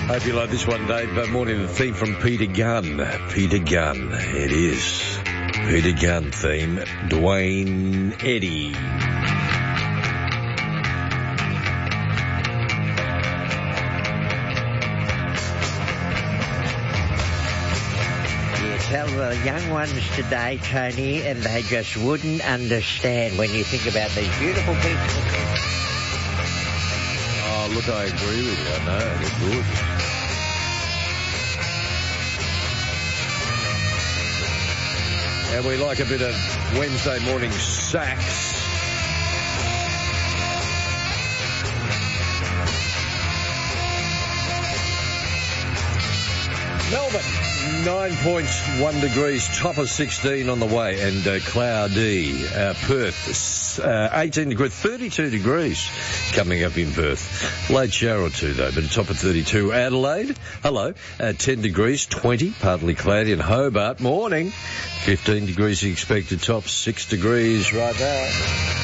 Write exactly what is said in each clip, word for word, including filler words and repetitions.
Hope you like this one, Dave. Uh, morning, the theme from Peter Gunn. Peter Gunn, it is. Peter Gunn theme. Dwayne Eddy. You tell the young ones today, Tony, and they just wouldn't understand when you think about these beautiful people. Oh, look, I agree with you. I know, they're gorgeous. And we like a bit of Wednesday morning sax. Melbourne, nine point one degrees, top of sixteen on the way, and uh, cloudy. Uh, Perth, uh, eighteen degrees, thirty-two degrees coming up in Perth. Late shower or two, though, but a top of thirty-two. Adelaide, hello, uh, ten degrees, twenty, partly cloudy. In Hobart, morning, fifteen degrees expected, top six degrees right now.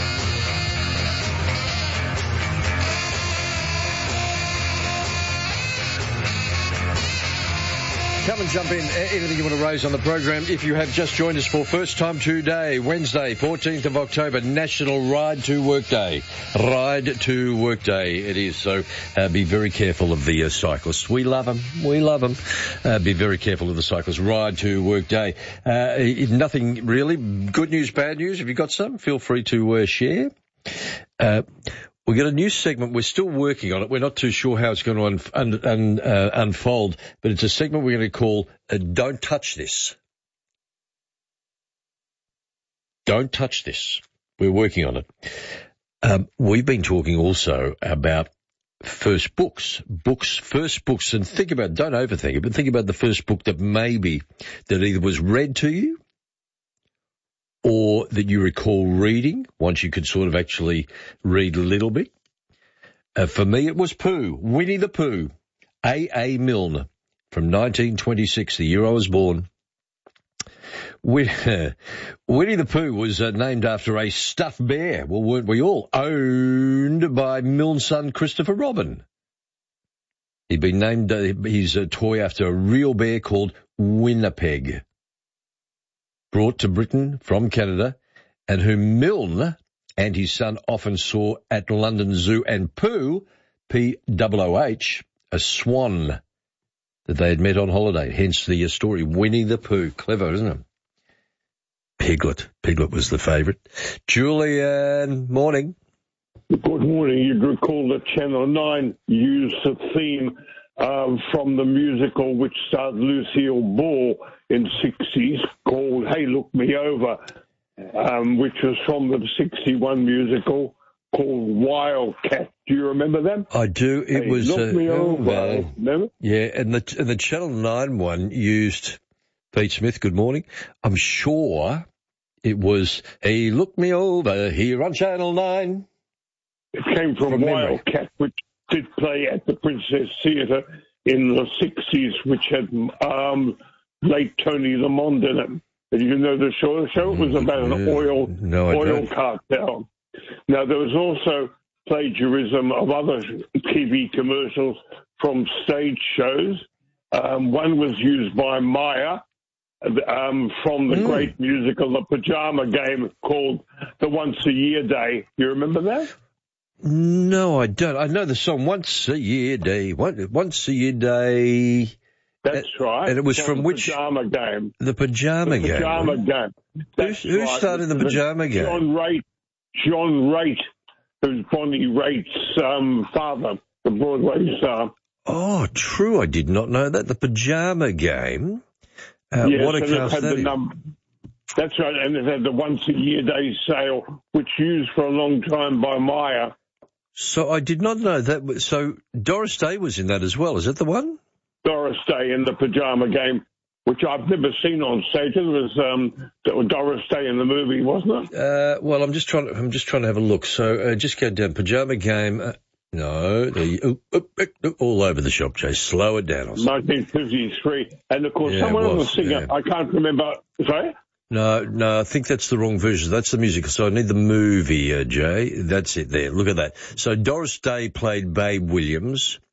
Come and jump in. Anything you want to raise on the program. If you have just joined us for first time today, Wednesday, fourteenth of October, National Ride to Work Day. Ride to Work Day it is. So uh, be very careful of the uh, cyclists. We love them. We love them. Uh, be very careful of the cyclists. Ride to Work Day. Uh, nothing really. Good news, bad news. If you've got some, feel free to uh, share. Uh, We've got a new segment. We're still working on it. We're not too sure how it's going to un- un- un- uh, unfold, but it's a segment we're going to call uh, Don't Touch This. Don't touch this. We're working on it. Um, we've been talking also about first books, books, first books, and think about, don't overthink it, but think about the first book that maybe, that either was read to you, or that you recall reading, once you could sort of actually read a little bit. Uh, for me, it was Pooh, Winnie the Pooh, A A Milne, from nineteen twenty-six, the year I was born. Winnie, uh, Winnie the Pooh was uh, named after a stuffed bear, well, weren't we all, owned by Milne's son Christopher Robin. He'd been named uh, his uh, toy after a real bear called Winnipeg, brought to Britain from Canada, and whom Milne and his son often saw at London Zoo, and Pooh, P O O H, a swan that they had met on holiday, hence the story, Winnie the Pooh. Clever, isn't it? Piglet. Piglet was the favourite. Julian, morning. Good morning. You'd recall that Channel nine used the theme um, from the musical which starred Lucille Ball in the sixties called Hey Look Me Over, um, which was from the sixty-one musical called Wildcat. Do you remember that? I do. It hey, was... Look uh, Me oh, Over. well, Remember? Yeah, and the, and the Channel nine one used Pete Smith, good morning. I'm sure it was Hey Look Me Over here on Channel nine. It came from, from Wildcat, which did play at the Princess Theatre in the sixties, which had um, late Tony Lamond in it. And you know the show? The show was about an oil no, oil cartel. Now, there was also plagiarism of other T V commercials from stage shows. Um, one was used by Maya um, from the mm. great musical The Pajama Game called The Once a Year Day. You remember that? No, I don't. I know the song Once a Year Day. Once a Year Day. That's right. And it was from, from the which? Pajama Game. The Pajama the Game. Pajama Game. Who, who right. started the Pajama Game? John Raitt. John Raitt, who's Bonnie Raitt's um, father, the Broadway star. Oh, true. I did not know that. The Pajama Game. Uh, yes, what a and cast it had that the num- That's right, and it had the Once a Year Day sale, which used for a long time by Maya. So I did not know that. So Doris Day was in that as well. Is that the one? Doris Day in the Pajama Game, which I've never seen on stage. It was um, Doris Day in the movie, wasn't it? Uh, well, I'm just trying. To, I'm just trying to have a look. So uh, just go down. Pajama Game. Uh, no, the, oh, oh, oh, all over the shop, Jay. Slow it down. nineteen fifty-three, and of course, yeah, someone was, was the singer. Yeah. I can't remember. Sorry. No, no, I think that's the wrong version. That's the musical. So I need the movie, uh, Jay. That's it there. Look at that. So Doris Day played Babe Williams.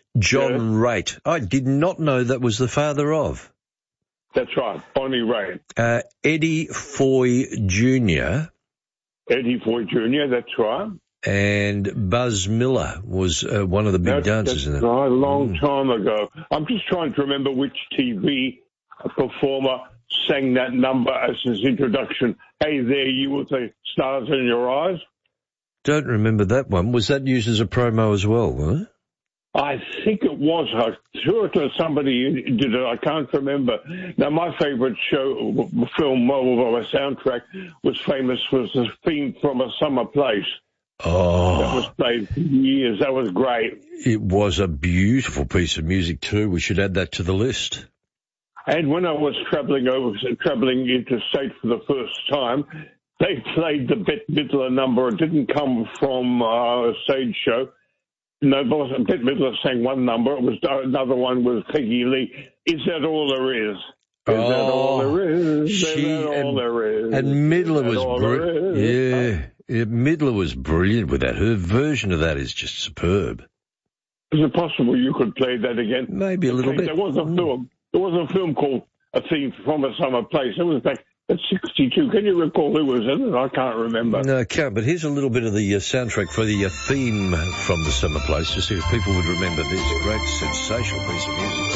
John Yeah. Raitt. I did not know that was the father of. That's right, Bonnie Raitt. Uh, Eddie Foy Junior Eddie Foy Junior, that's right. And Buzz Miller was uh, one of the big That's, dancers that's in that. right, a long Mm. time ago. I'm just trying to remember which T V performer sang that number as his introduction. Hey there, you with the stars in your eyes. Don't remember that one. Was that used as a promo as well, wasn't it? I think it was. I'm sure it was somebody who did it. I can't remember. Now, my favourite show, film, or soundtrack was famous was the theme from A Summer Place. Oh. That was played for years. That was great. It was a beautiful piece of music too. We should add that to the list. And when I was travelling over, travelling interstate for the first time, they played the Bette Midler number. It didn't come from uh, a stage show. No, Bette Midler sang one number. It was another one was Peggy Lee. Is that all there is? Is oh, that all there is? Is she, that all and, there is? And Midler is was brilliant. Yeah, yeah, Midler was brilliant with that. Her version of that is just superb. Is it possible you could play that again? Maybe a little bit. There was a film. There was a film called A Theme from a Summer Place. It was back at sixty-two. Can you recall who was in it? I can't remember. No, I can't. But here's a little bit of the uh, soundtrack for the uh, theme from the Summer Place to see if people would remember this great, sensational piece of music.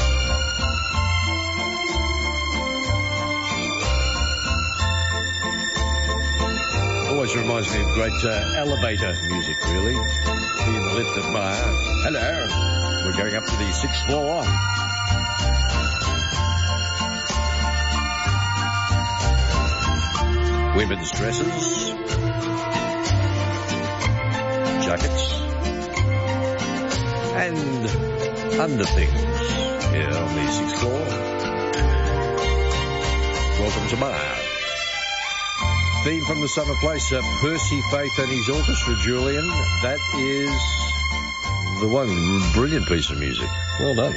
Always reminds me of great uh, elevator music, really. Be in the lift at my... Hello. We're going up to the sixth floor. Women's dresses, jackets, and underthings here on the sixth floor. Welcome to my theme from the Summer Place, uh, Percy Faith and his orchestra, Julian. That is the one brilliant piece of music. Well done.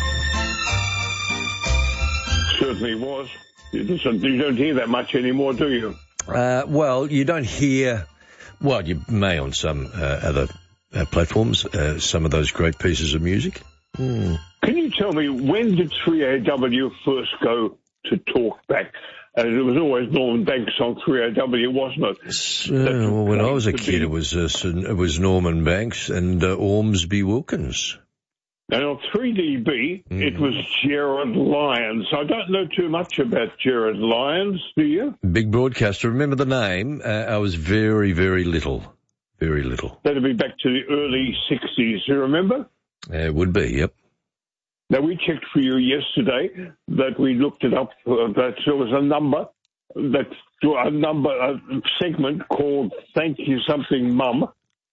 Certainly was. You don't hear that much anymore, do you? Uh, well, you don't hear, well, you may on some uh, other uh, platforms, uh, some of those great pieces of music. Mm. Can you tell me, when did three A W first go to talk back? And it was always Norman Banks on three A W, wasn't it? So, well, when I was a kid, it was uh, it was Norman Banks and uh, Ormsby Wilkins. And on three D B, mm. it was Gerard Lyons. I don't know too much about Gerard Lyons, do you? Big broadcaster. Remember the name? Uh, I was very, very little. Very little. That'd be back to the early sixties, you remember? Uh, it would be, yep. Now, we checked for you yesterday that we looked it up, uh, that there was a number, that a number, a segment called Thank You Something Mum,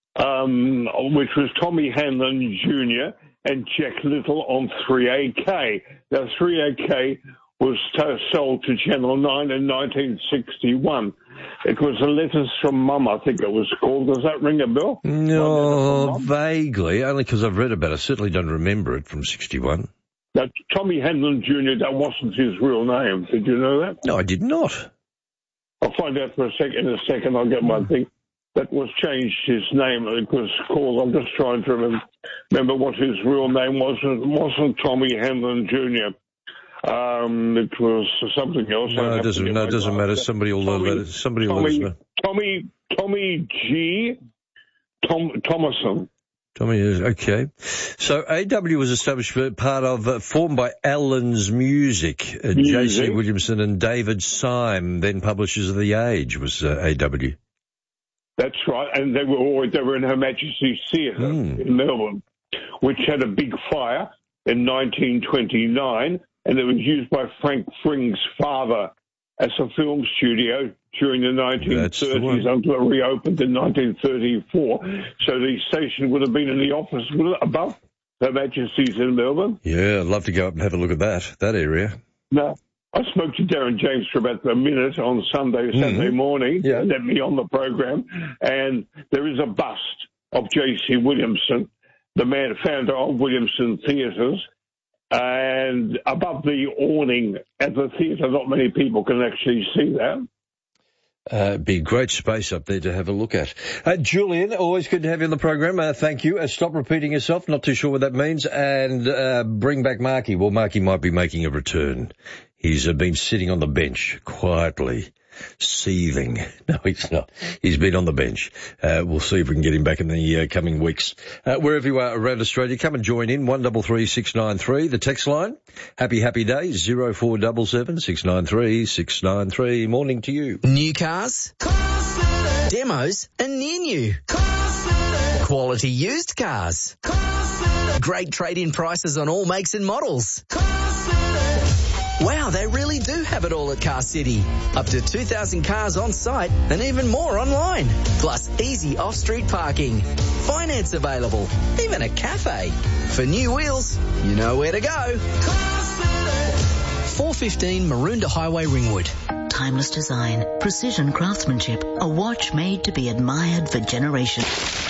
um, which was Tommy Hanlon Junior and Jack Little on three A K. Now, three A K was t- sold to Channel nine in nineteen sixty-one. It was a Letters from Mum, I think it was called. Does that ring a bell? No, vaguely, only because I've read about it. I certainly don't remember it from sixty-one. Now, Tommy Hanlon Junior, that wasn't his real name. Did you know that? No, I did not. I'll find out for a second. In a second, I'll get my thing. That was changed his name. It was called, I'm just trying to remember, remember what his real name was. It wasn't Tommy Hanlon Junior Um, it was something else. No, it doesn't, no, it doesn't matter. Somebody will Tommy, let it, somebody will Tommy, let us know. Tommy, Tommy G. Tom, Thomason. Tommy is, okay. So A W was established for part of, uh, formed by Alan's Music. Uh, J C Williamson and David Syme, then publishers of The Age, was uh, A W. That's right, and they were always, they were in Her Majesty's Theatre mm. in Melbourne, which had a big fire in nineteen twenty-nine, and it was used by Frank Fring's father as a film studio during the nineteen thirties the until it reopened in nineteen thirty-four. So the station would have been in the office above Her Majesty's in Melbourne. Yeah, I'd love to go up and have a look at that, that area. No. I spoke to Darren James for about a minute on Sunday, Saturday mm-hmm. morning, yeah. and let me on the program, and there is a bust of J C Williamson, the man, founder of Williamson Theatres, and above the awning at the theatre, not many people can actually see that. Uh, be great space up there to have a look at. Uh, Julian, always good to have you on the program. Uh, thank you. Uh, stop repeating yourself. Not too sure what that means. And uh, bring back Marky. Well, Marky might be making a return. He's uh, been sitting on the bench quietly, seething. No, he's not. He's been on the bench. Uh, we'll see if we can get him back in the uh, coming weeks. Uh, wherever you are around Australia, come and join in. One double three six nine three. The text line. Happy, happy days. Zero four double seven six nine three six nine three. Morning to you. New cars, demos, and near new. Quality used cars. Great trade-in prices on all makes and models. Wow, they really do have it all at Car City. Up to two thousand cars on site and even more online. Plus easy off-street parking. Finance available. Even a cafe. For new wheels, you know where to go. four fifteen Maroondah Highway, Ringwood. Timeless design, precision craftsmanship, a watch made to be admired for generations.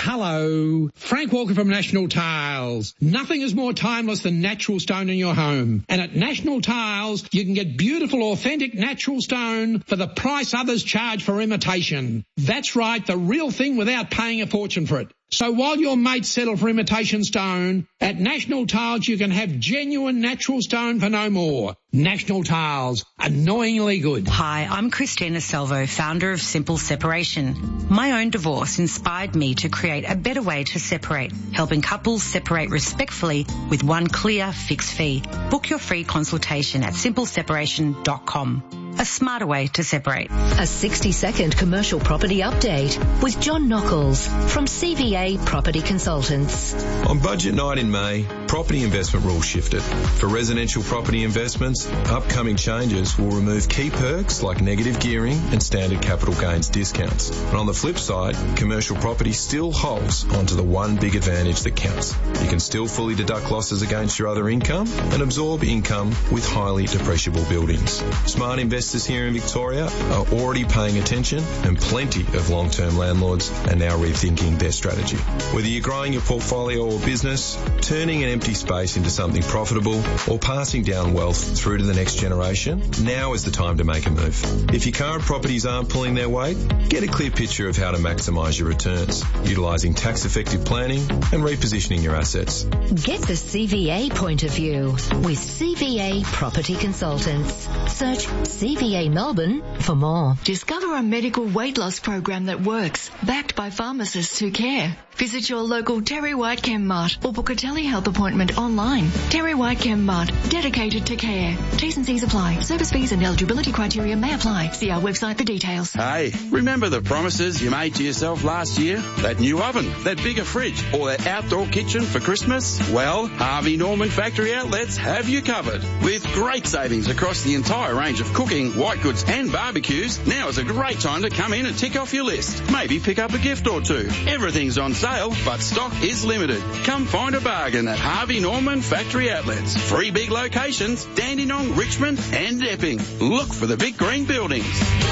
Hello, Frank Walker from National Tiles. Nothing is more timeless than natural stone in your home. And at National Tiles, you can get beautiful, authentic natural stone for the price others charge for imitation. That's right, the real thing without paying a fortune for it. So while your mates settle for imitation stone, at National Tiles you can have genuine natural stone for no more. National Tiles, annoyingly good. Hi, I'm Christina Salvo, founder of Simple Separation. My own divorce inspired me to create a better way to separate, helping couples separate respectfully with one clear fixed fee. Book your free consultation at simple separation dot com. A smarter way to separate. A sixty-second commercial property update with John Knuckles from C V A Property Consultants. On budget night in May, property investment rules shifted. For residential property investments, upcoming changes will remove key perks like negative gearing and standard capital gains discounts. And on the flip side, commercial property still holds onto the one big advantage that counts. You can still fully deduct losses against your other income and absorb income with highly depreciable buildings. Smart investors here in Victoria are already paying attention, and plenty of long-term landlords are now rethinking their strategy. Whether you're growing your portfolio or business, turning an empty space into something profitable, or passing down wealth through to the next generation, now is the time to make a move. If your current properties aren't pulling their weight, get a clear picture of how to maximise your returns, utilising tax-effective planning and repositioning your assets. Get the C V A point of view with C V A Property Consultants. Search C V A Melbourne for more. Discover a medical weight loss program that works, backed by pharmacists who care. Visit your local Terry White Chem Mart or book a telehealth appointment online. Terry White Chem Mart, dedicated to care. T's and C's apply. Service fees and eligibility criteria may apply. See our website for details. Hey, remember the promises you made to yourself last year? That new oven, that bigger fridge, or that outdoor kitchen for Christmas? Well, Harvey Norman Factory Outlets have you covered. With great savings across the entire range of cooking, white goods and barbecues, now is a great time to come in and tick off your list. Maybe pick up a gift or two. Everything's on sale, but stock is limited. Come find a bargain at Harvey Norman Factory Outlets. Three big locations, Dandenong, Richmond and Epping. Look for the big green buildings.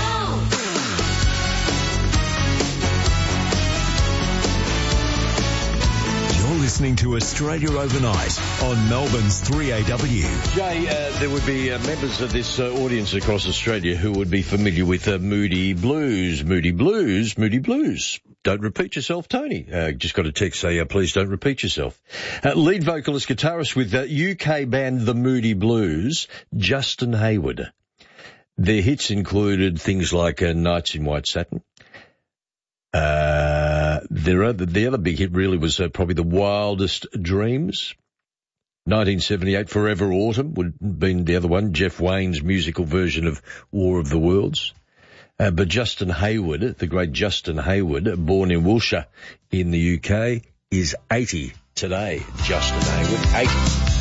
Listening to Australia Overnight on Melbourne's three A W. Jay, uh, there would be uh, members of this uh, audience across Australia who would be familiar with uh, Moody Blues. Moody Blues, Moody Blues. Don't repeat yourself, Tony. Uh, just got a text say, uh, please don't repeat yourself. Uh, lead vocalist, guitarist with uh, U K band The Moody Blues, Justin Hayward. Their hits included things like uh, Nights in White Satin. Uh, their other, the other big hit really was uh, probably The Wildest Dreams. nineteen seventy-eight, Forever Autumn would have been the other one, Jeff Wayne's musical version of War of the Worlds. Uh, but Justin Hayward, the great Justin Hayward, born in Wiltshire in the U K, is eighty today. Justin Hayward, eighty.